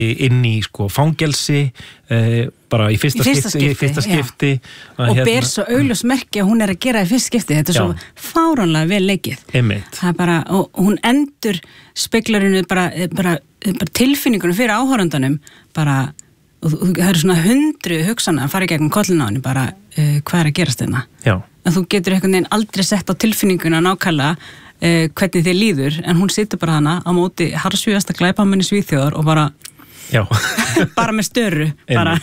inn í sko fangelsi bara í fyrsta skipti og ber svo augljós merki að hún að gera í fyrsta skipti, þetta svo fáránlega vel leikið. Það bara, og hún endur speklarinu bara tilfinningunum fyrir áhorfandanum bara, og það svona 100 hugsana að fara í gegnum kollina á henni bara hvað að gerast þarna. En þú getur einhvern veginn aldrei sett á tilfinninguna nákvæmlega hvernig þið líður, en hún situr bara hana á móti harðsvígasta glæpamanni Svíþjóðar og bara bara með störu bara.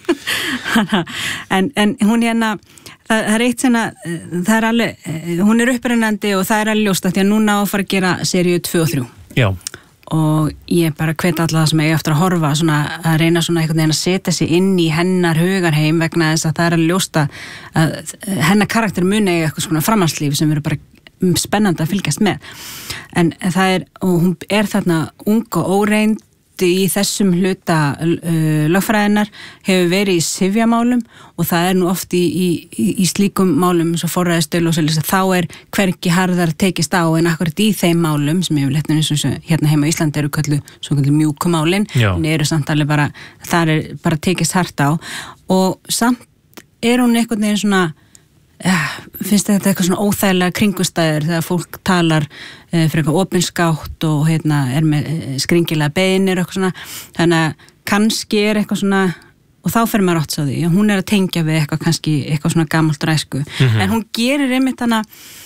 en hún hérna það er eitt svona, það er alveg hún er upprennandi og það er alveg ljóst að því að núna á að fara að gera seríu 2 og 3 og ég bara hvet alla það sem ég eftir að horfa svona, að reyna svona einhvern veginn að setja sig inn í hennar hugarheim vegna þess að það er alveg ljóst að hennar karakter muni eiga eitthvað svona framhaldslíf sem verður bara spennandi að fylgjast með, en það er, og hún er þarna ung og óreind í þessum hluta lögfræðinar, hefur verið í sifjamálum og það er nú oft í slíkum málum svo forræðistölu og svolítið þá er hvergi harðar tekist á en akkurat í þeim málum sem hefur letnum eins og hérna heima í Íslandi eru köllu mjúkumálin en eru samt alveg bara, þar er bara tekist hart á og samt er hún einhvern veginn svona finnst þetta eitthvað svona óþægilega kringustæður þegar fólk talar fyrir eitthvað opinskátt og hérna er með skringilega beinir og eitthvað svona, þannig að kannski er eitthvað svona, og þá fer maður átt sá því, hún er að tengja við eitthvað kannski eitthvað svona gamalt ræsku, en hún gerir einmitt hana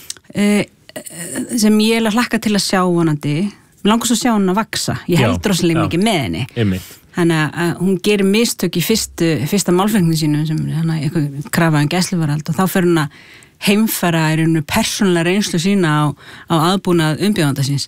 sem ég er að hlakka til að sjá vonandi, langar svo að sjá hún að vaksa, ég held rosalega mikið með henni þannig að hún gerir mistök í fyrsta málfengni sínu sem hana eitthvað krafaðan gæsluvarhald og þá fer hún að heimfæra í rauninu persónulega reynslu sína á aðbúnað umbjóðanda síns.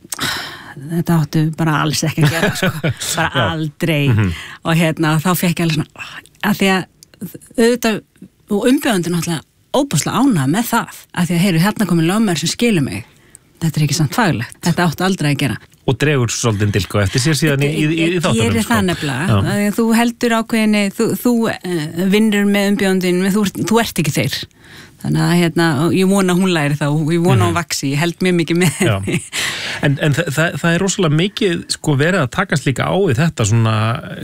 Þetta áttu bara alls ekki að gera sko, bara aldrei og hérna þá fekk ég alveg svona að því að auðvitað og umbjóðandinn náttúrulega óbúslega ánægð með það að því að heyru hérna komið lögmaður sem skilur mig, þetta er ekki samt faglegt, þetta áttu aldrei að gera. Og dregur svolítið dilko eftir sér síðan í þáttunum. Ég það nefnilega, þú heldur ákveðinni, þú vinnur með umbjóðandinn, þú ert ekki þeir. Þannig að hérna, ég vona hún læri þá, ég vona hún vaksi, ég held mjög mikið með henni. En það er rosalega mikið sko verið að takast líka á við þetta svona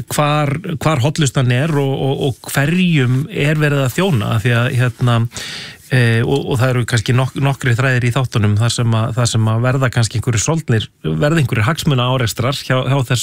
hvar hollustan er og hverjum er verið að þjóna því að hérna og það eru kannski nokkri þræðir í þáttunum þar sem að verða kannski einhverjir hagsmuna árekstrar hjá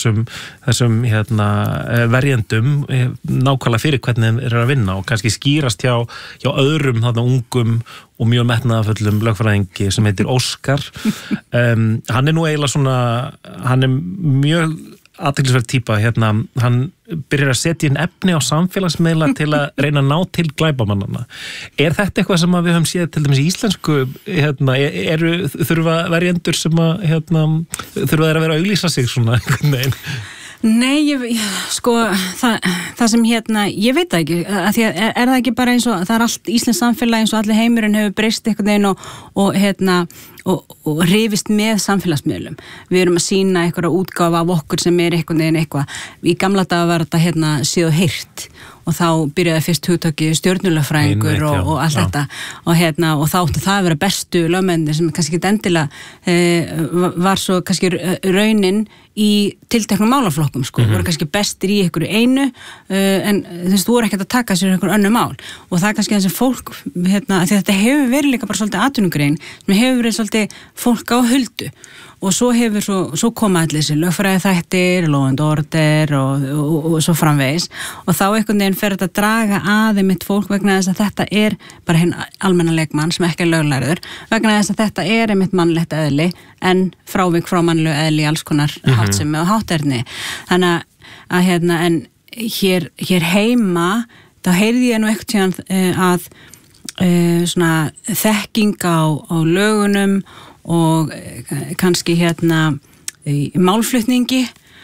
þessum hérna verjendum nákvæmlega fyrir hvernig þeir eru að vinna og kannski skýrast hjá öðrum þarna ungum og mjög metnaðarfullum lögfræðingi sem heitir Óskar. Hann er nú eiginlega svona, hann er mjög athyglisverð típa, hérna, hann byrjar að setja inn efni á samfélagsmiðla til að reyna að ná til glæpamannana. Er þetta eitthvað sem við höfum séð til dæmis í íslensku, hérna, þurfa verjendur sem að, hérna, þurfa þeir að vera að auglýsa sig svona, nein? Nei, sko, það sem hérna, ég veit það ekki, að því að er það ekki bara eins og, það er allt íslensk samfélag eins og allir heimurinn hefur breyst einhvern veginn og hérna, og hrifist með samfélagsmiðlum. Við erum að sýna einhverja útgáfa af okkur sem er einhvern veginn eitthvað. Í gamla daga var þetta hérna séð og heyrt og þá byrjaði fyrst hugtakið stjörnulögfræðingur og allt þetta og hérna og þá átti það að vera bestu lögmennir sem kannski ekki endilega var svo kannski raunin í tilteknum málaflokkum sko, voru kannski bestir í einhverju einu en þú voru ekkert að taka sér einhver önnur mál og það er kannski þessi fólk hérna, því þetta hefur verið líka bara svolítið atvinnugrein sem hefur verið svolítið fólk á huldu og svo koma allir þessi lögfræði þættir, Law and Order og svo framvegis og þá einhvern veginn fer þetta að draga að mitt fólk vegna þess að þetta er bara hinn almenna leikmann sem ekki er löglærður vegna þess að þetta er mitt mannlegt eðli en frávik frá mannlegu eðli í alls konar háttsemi og hátterni þannig að hérna en hér heima þá heyrði ég nú eitthvað að svona þekking á lögunum og kannski hérna í málflutningi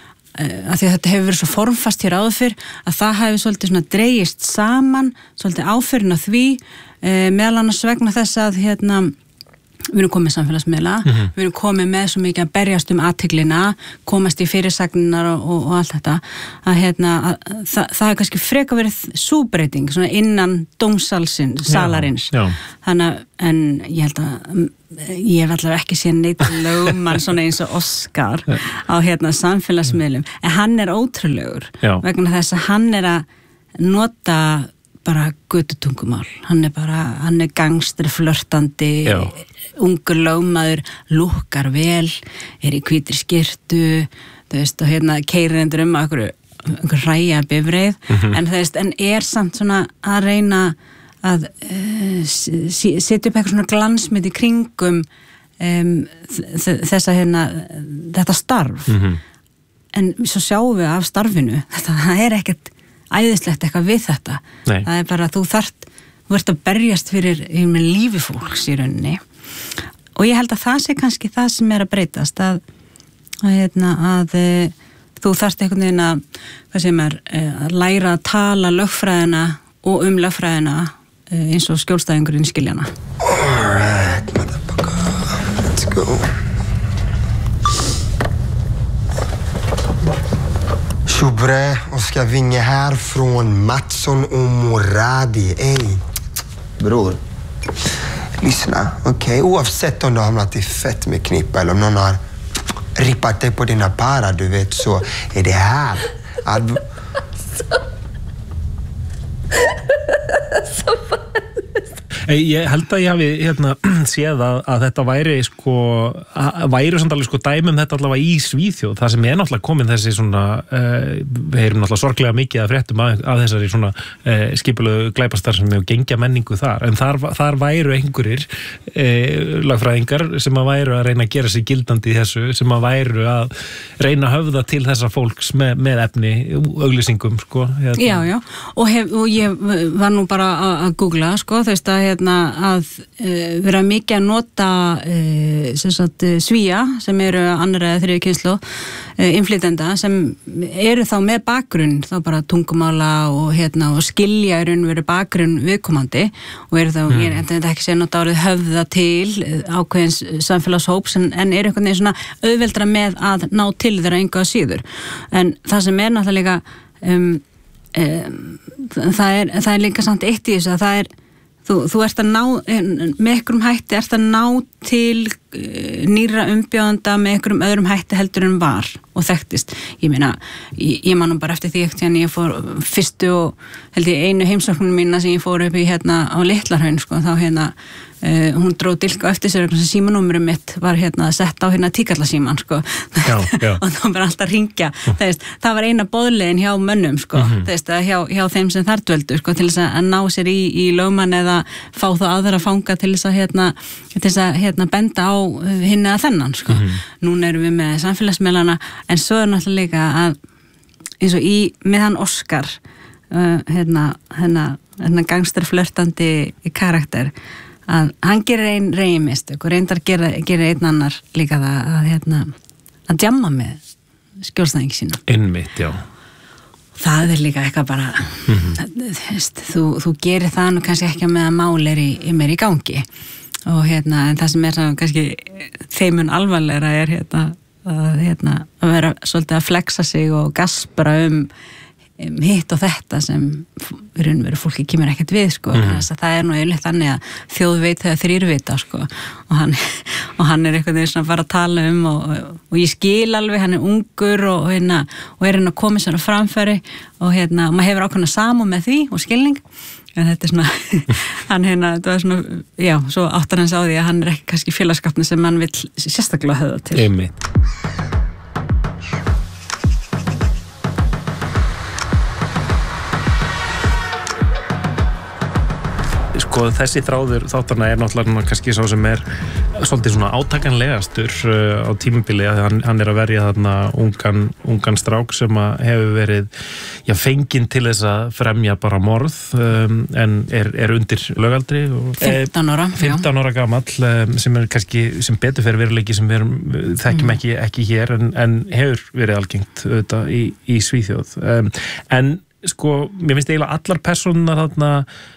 að því að þetta hefur verið svo formfast hér áður fyrr að það hefur svolítið svona dregist saman svolítið áfyrin á því meðal annars vegna þess að hérna við erum komið samfélagsmiðla, við erum komið með svo mikið að berjast athyglina, komast í fyrirsagnar og allt þetta, að það kannski freka verið súbreyting, svona innan dómsalsins, salarins. Þannig en ég held að ég hef allavega ekki séð neitt lögmann svona eins og Óskar á samfélagsmiðlum, en hann ótrúlegur vegna þess að hann að nota bara götutungumál, hann gangster flörtandi, ungur lögmaður, lúkkar vel, í hvítri skyrtu, þú veist, og keyrir endur einhver hræja bifreið, en samt svona að reyna að setja upp eitthvað svona glansmynd í kringum þetta starf. En svo sjáum við af starfinu, það ekkert æðislegt eitthvað við þetta. Nei. Það bara þú ert að berjast fyrir lífi fólks í rauninni, og ég held að það sé kannski það sem að breytast, að þú þarft einhvern veginn að læra að tala lögfræðina og lögfræðina eins og skjólstæðingurinn skiljana. All right, motherfucker, let's go. Tjobre, Oskar Winge här från Mattsson och Moradi. Ey, bror. Lyssna, okej? Oavsett om du har hamnat i fett med knippa eller om någon har rippat dig på dina para, du vet, så är det här. Ég held að ég hafi séð að þetta væri samt alveg dæmum þetta allavega í Svíþjóð, það sem náttúrulega komin þessi svona, við heyrum náttúrulega sorglega mikið að fréttum af þessari svona skipulegu glæpastarfsemi og gengja menningu þar, en þar væru einhverjir lagfræðingar sem að væru að reyna að gera sig gildandi í þessu, sem að væru að reyna að höfða til þessa fólks með efni, auglýsingum, Já, og ég var nú bara að googla, þú veist að vera mikið að nota Svía sem eru annarra eða þriðju kynslóð innflytjenda sem eru þá með bakgrunn þá bara tungumála og skilja í raun veru bakgrunn viðkomandi og eru þá, ég þetta ekki segja nota árið höfða til ákveðins samfélagshóps en eru einhvern veginn svona auðveldra með að ná til þeirra engu að síður, en það sem náttúrulega það líka samt eitt í þessu að það þú ert að ná, með einhverjum hætti ert að ná til nýra umbjóðanda með einhverjum öðrum hætti heldur en var og þekktist. Ég meina, ég man nú bara eftir því eftir ég fór fyrstu og held ég einu heimsóknunum mína sem ég fór upp í á Litlarhaun, þá hún dróð dilka eftir sér sem símanúmerum mitt var sett á tíkallasíman, Já. og það var bara alltaf að hringja. Það var eina boðlegin hjá mönnum, hjá þeim sem þar dvöldu, til þess að ná sér í lögmann eða fá þá aðra fanga til þess að benda á hinn eða þennan, Núna erum við með samfélagsmiðlana, en svo náttúrulega að eins og með hann Óskar gangsterflörtandi karakter, að hann gerir einn reymistök og reyndar gerir einn annar líka það að djamma með skjólstæðingi sína. Einmitt, já. Það líka eitthvað bara þú gerir það nú kannski ekki með að mál meir í gangi og en það sem kannski þeimun alvarlegra að vera svolítið að flexa sig og gaspra hitt og þetta sem veru fólki kemur ekkert við, þess að það nú eiginlega þannig að þjóð veit þegar þrír vita, og hann einhvern veginn svona bara að tala og ég skil alveg, hann ungur og að koma sér á framfæri og maður hefur ákveðna samúð með því og skilning, en þetta svona hann þetta var svona, já, svo áttar hans á því að hann ekki kannski félagskapni sem hann vill sérstaklega höfða til. Einmitt. Þessi þráður þáttarna náttúrulega kannski sá sem svolítið svona átakanlegastur á tímabili, að hann að verja þarna ungan strák sem hefur verið fenginn til þess að fremja bara morð, en undir lögaldri 15 ára gamall, sem kannski sem betur fyrir veruleiki sem við þekkjum ekki hér, en hefur verið algengt auðvitað í Svíþjóð, en mér finnst eiginlega allar persónunar þarna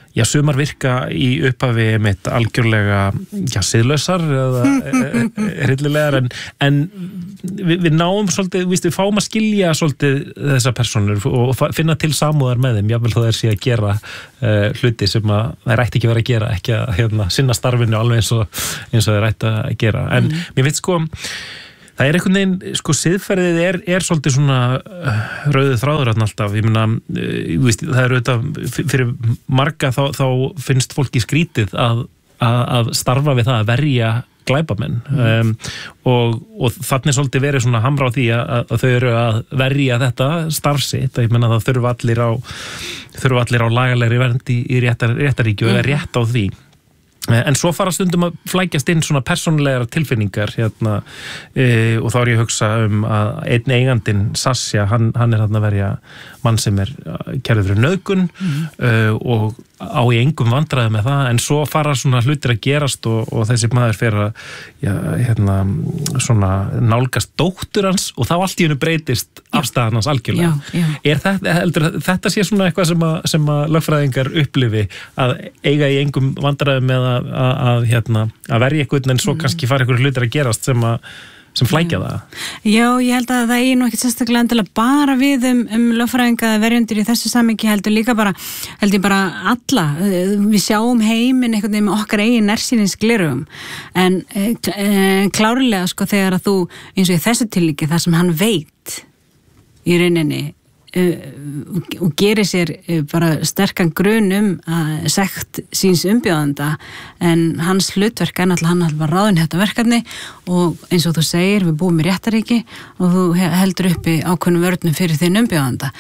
sumar virka í upphafi mitt algjörlega, siðlausar eða hryllilegar en við náum svolítið, við fáum að skilja svolítið þessar persónur og finna til samúðar með þeim, jafnvel þó þeir sé að gera hluti sem að þeir ætti ekki vera að gera, ekki að sinna starfinu alveg eins og þeir ætti að gera, en mér finnst það einhvern veginn, siðferðið er svolítið svona rauðu þráður alltaf, ég meina, það auðvitað, fyrir marga þá finnst fólki skrítið að starfa við það að verja glæpamenn og þannig svolítið verið svona hamra á því að þau eru að verja þetta starfsitt, ég meina það þurfa allir á lagalegri vernd í réttaríki og er rétt á því. En svo fara stundum að flækjast inn svona persónulegar tilfinningar og þá ég að hugsa að einn eigandinn, Sasha, hann er að verja mann sem er kærður fyrir nauðgun og á í engum vandræði með það, en svo fara svona hlutir að gerast og þessi maður fer að svona nálgast dóttur hans og þá allt í hennu breytist afstæðan hans algjörlega. Er þetta sé svona eitthvað sem að lögfræðingar upplifi að eiga í engum vandræði með að verja eitthvað en svo kannski fara eitthvað hlutir að gerast sem flækja það? Já, ég held að það nú ekkert sérstaklega endilega bara við lögfræðinga verjendur í þessu samhengi, held ég bara alla, við sjáum heiminn einhvern veginn með okkar eigin nærsýnisgleraugum, en klárlega þegar að þú, eins og í þessu tilviki, það sem hann veit í rauninni og gerir sér bara sterkan grun sekt síns umbjóðanda, en hans hlutverk hann var ráðinn þetta verkefni og eins og þú segir, við búum í réttaríki og þú heldur uppi ákveðnum vörnum fyrir þinn umbjóðanda.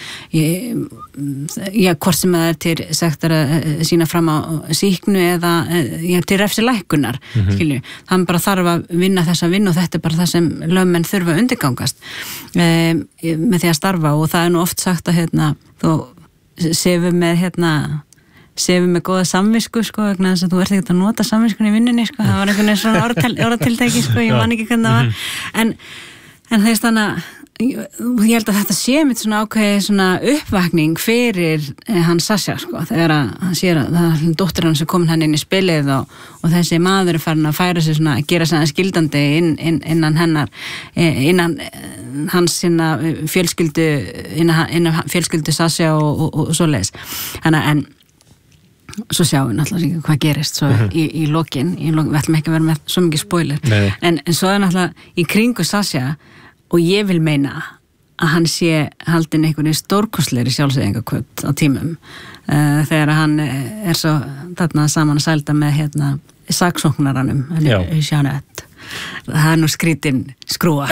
Hvort sem það til sektar að sína fram á sýknu eða til refsilækkunar, skilju. Hann bara þarf að vinna þessa vinnu og þetta bara það sem lögmenn þurfa að undirgangast með því að starfa, og það nú oft sagt að þú sefur með góða samvisku vegna þess að þú ert ekkert að nota samviskun í vinnunni, það var einhvern veginn svona orðatiltæki, ég man ekki hvernig það var, en það þannig ég held að þetta sé mitt svona ákveði svona uppvakning fyrir hann Sasha, þegar hann sér að það er dóttir hann sem komin hann inn í spilið og þessi maður er farin að færa sig svona, að gera sig skildandi innan hennar, innan hans fjölskyldu, innan fjölskyldu Sasha og svoleiðis. En svo sjáum við náttúrulega hvað gerist svo í lokin, við ætlum ekki að vera með svo mikið spoiler, en svo náttúrulega í kringu Sasha, og ég vil meina að hann sé haldinn einhverju stórkostlegri sjálfseyðingakvöld á tímum þegar hann er svo þarna saman að sælda með saksóknaranum, Jeanette. Það nú skrítin skrúa.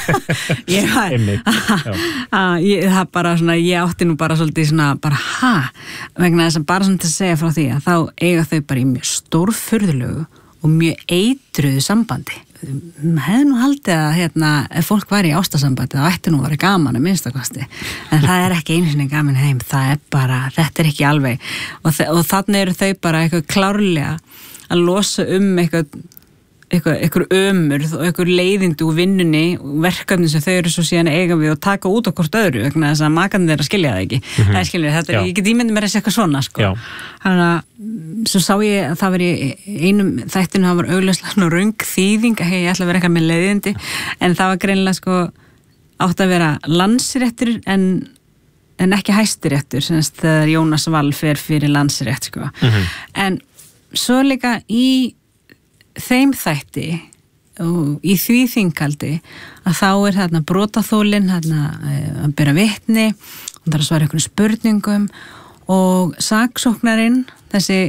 Það bara svona, ég átti nú bara svolítið svona, vegna þess að bara svona til að segja frá því að þá eiga þau bara í mjög stórfurðulegu og mjög eitruðu sambandi. Hefði nú haldið að ef fólk væri í ástasambandi þá ætti nú að vera gaman að minnstakosti, en það er ekki einu sinni gaman heim, það er bara, þetta er ekki alveg og þannig eru þau bara eitthvað klárlega að losa eitthvað ömurð og eitthvað leiðindi úr vinnunni og verkefni sem þau eru svo síðan eiga við og taka út á hvort öðru vegna þess að makan þeirra skilja það ekki. Það skilja, þetta ég get ímyndið mér að segja eitthvað svona, Þannig að svo sá ég að það var í einum þættinu, það var augljóslega röng þýðing, ég ætla að vera eitthvað með leiðindi, en það var greinilega átt að vera landsréttur en ekki hæstiréttur, þegar Jónas Wall fer fyrir landsrétt, En svo líka í þeim þætti og í því þinghaldi að þá er þarna brotaþólinn að bera vitni og það er að svara einhvern spurningum og saksóknarinn þessi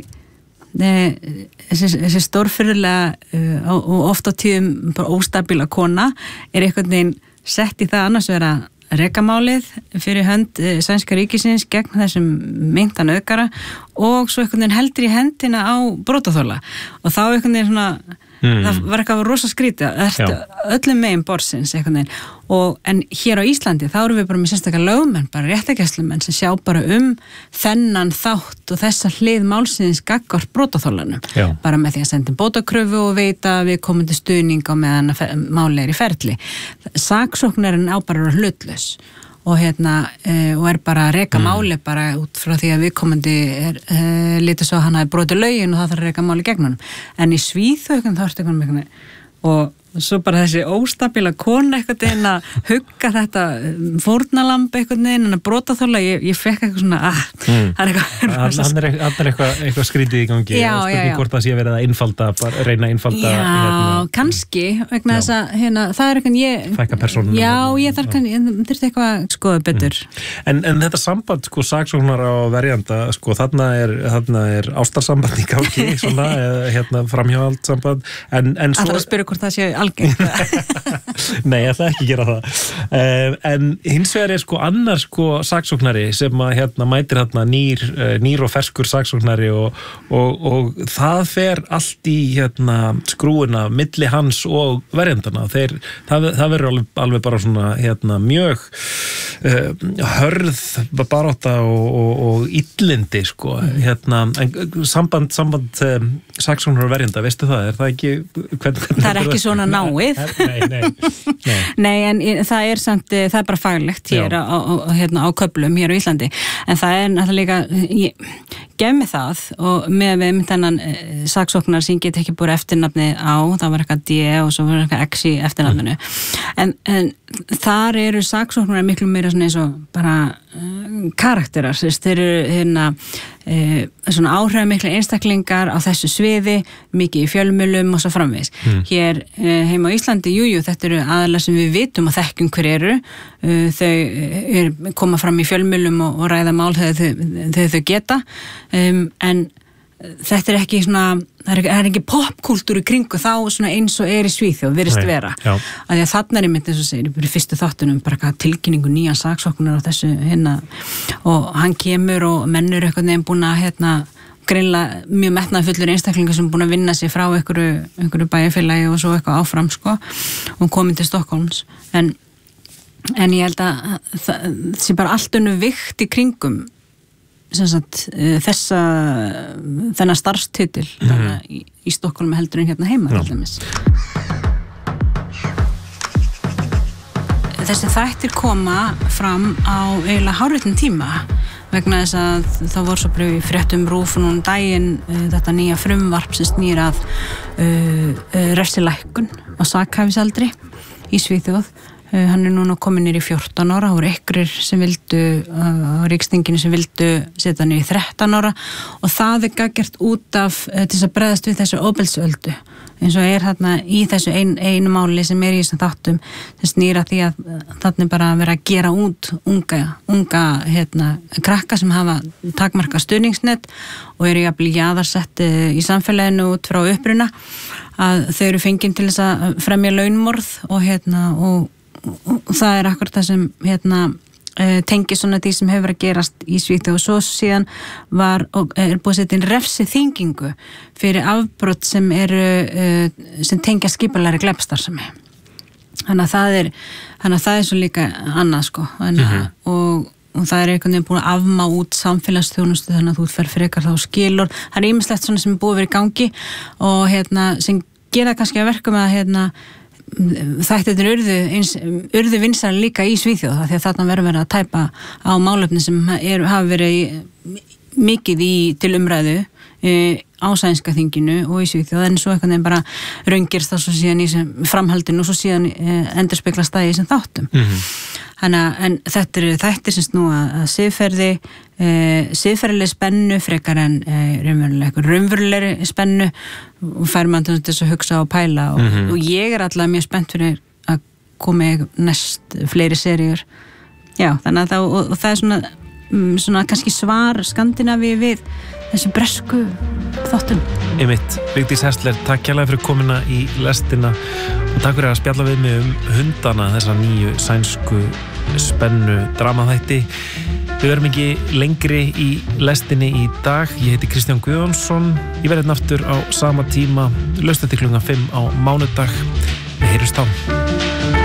stórfurðulega og oft á tíðum bara óstabíla kona er einhvern veginn sett í það annars vera rekamálið fyrir hönd sænska ríkisins gegn þessum meintan auðgara og svo einhvern veginn heldur í hendina á brotaþola og þá einhvern veginn svona það var eitthvað rosa skrítið öllum megin borðsins einhvern veginn en hér á Íslandi þá erum við bara með sérstaklega lögmenn, bara réttargæslumenn sem sjá bara þennan þátt og þessa hlið málsins gagnvart brotaþolanum, bara með því að senda bótakröfu og veita við komandi stuðning á meðan máli er í ferli. Saksóknarinn á bara hlutlaus og og bara að reka máli bara út frá því að viðkomandi litið svo að hann hafi brotið lögin og það þarf að reka máli gegn honum. En í Svíþjóð þá ertu einhvern og svo bara þessi óstabíla kona einhvern veginn að hugga þetta fórnalamb einhvern veginn að brotaþola, ég fekk eitthvað svona það er eitthvað skrítið í gangi hvort það sé verið að einfalda, bara reyna að einfalda kannski vegna þess að það er eitthvað fækka persónum ég þurfti eitthvað að skoða betur en þetta samband saksóknara og verjanda þarna er ástarsamband í gangi svona, framhjáhaldssamband en svo að spyrja hvort það sé algengt Nei, ég ætla ekki að gera það en hins vegar er annar saksóknari sem að mætir nýr og ferskur saksóknari og það fer allt í skrúina milli hans og verjandana það verður alveg bara svona mjög hörð barátta og illindi en samband saksóknar og verjanda, veistu það? Er það ekki það er ekki svona náið Nei, en það er samt, það er bara faglegt hér á köflum hér á Íslandi en það er náttúrulega gef mig það og með þennan saksóknar sem get ekki búið eftirnafni á, það var eitthvað D og svo var eitthvað X í eftirnafninu en þar eru saksóknar miklu meira svona eins og bara karakterar, þeir eru svona áhrifamiklir einstaklingar á þessu sviði, mikið í fjölmiðlum og svo framvegis. Hér heima á Íslandi, þetta eru aðalega sem við vitum og þekkjum hver eru, þau koma fram í fjölmiðlum og ræða mál þegar þau geta, en þetta er ekki svona, það er ekki popkúltúr í kringu þá svona eins og í Svíþjóð, virðist vera. Að því að þarna er einmitt eins og segir, í fyrstu þáttunum bara tilkynningu nýjan saksóknar á þessu og hann kemur og mennur eitthvað nefn búin að greinlega mjög metnaðarfullur einstaklingar sem búin að vinna sig frá einhverju bæjarfélagi og svo eitthvað áfram og komin til Stokkólms. En ég held að það sé bara allt önnu vikt í kringum þennan starfstitil í Stokkólmi heldur en heima þessi þættir koma fram á eiginlega hárréttum tíma vegna þess að það voru svo blöð í fréttum RÚV núna daginn þetta nýja frumvarp sem snýr að refsilækkun á sakhæfisaldri í Svíþjóð. Hann er núna komin niður í 14 ára, það voru einhverjir sem vildu á ríksþinginu sem vildu setja niður í 13 ára og það gert út af til þess að bregðast við þessu ofbeldisöldu eins og þarna í þessu einu máli sem í þessum þáttum sem snýra því að þarna bara að vera að gera út unga krakka sem hafa takmarka stuðningsnet og eru jafnvel jaðarsett í samfélaginu út frá uppruna að þau eru fengin til þess að fremja launmorð og það er akkurat það sem tengir svona því sem hefur að gerast í Svíþjóð og svo síðan er búið að setja inn refsiþyngingu fyrir afbrot sem sem tengja skipulegri glæpastarfsemi. Þannig að það er svo líka annað og það er einhvern veginn búin að afmá út samfélagsþjónustu þannig að þú fer frekar þá skilur. Það er ýmislegt svona sem er búið að vera í gangi og sem gera kannski að verkum að þættirnir urðu vinsælir líka í Svíþjóð því að þarna verður að tæpa á málefni sem hafa verið mikið til umræðu á sænska þinginu og í Svíþjóð en svo eitthvað nefn bara raungirst það svo síðan í framhaldinu og svo síðan endurspeglast það í þessum þáttum. En þetta eru þættir sem snúa að siðferðileg spennu frekar en raunverulegri spennu og fær mann til þess að hugsa og pæla og ég allavega mjög spennt fyrir að koma næst fleiri seríur. Já, þannig að það er svona kannski svar Skandinavíu við þessu bresku þáttum. Einmitt, Vigdís Häsler, takk kærlega fyrir komuna í lestina og takk fyrir að spjalla við mig hundana þessa nýju sænsku spennu dramaþætti. Við verðum ekki lengri í lestinni í dag. Ég heiti Kristján Guðjónsson. Ég verði aftur á sama tíma, laust eftir klukkan 5 á mánudag. Við heyrjumst þá.